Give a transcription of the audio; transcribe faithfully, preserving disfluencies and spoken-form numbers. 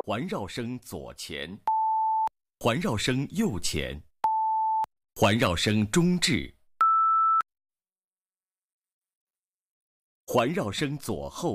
环绕声左前，环绕声右前，环绕声中置，环绕声左后。